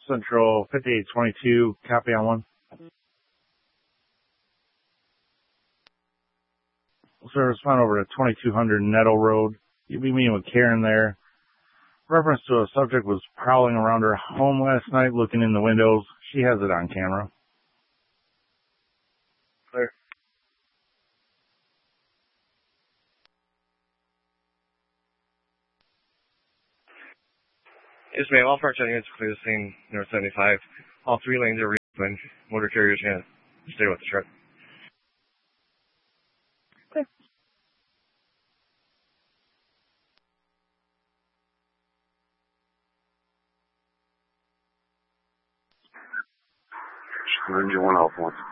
Central 5822, copy on one. Sir, respond over to 2200 Nettle Road. You'll be meeting with Karen there. Reference to a subject was prowling around her home last night looking in the windows. She has it on camera. Clear. Yes, ma'am. All parts units clear the scene, North 75. All 3 lanes are reopened. Motor carriers can stay with the truck. Okay. Ranger 1 off 1.